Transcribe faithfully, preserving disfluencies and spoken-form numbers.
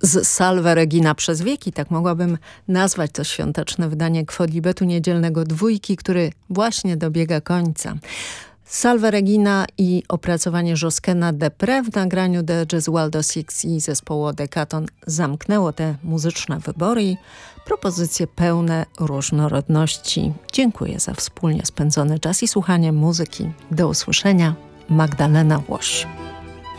z Salve Regina przez wieki, tak mogłabym nazwać to świąteczne wydanie Quodlibetu niedzielnego Dwójki, który właśnie dobiega końca. Salve Regina i opracowanie Joskena Deprez w nagraniu The Gesualdo Six i zespołu Decathlon zamknęło te muzyczne wybory i propozycje pełne różnorodności. Dziękuję za wspólnie spędzony czas i słuchanie muzyki. Do usłyszenia. Magdalena Łoś.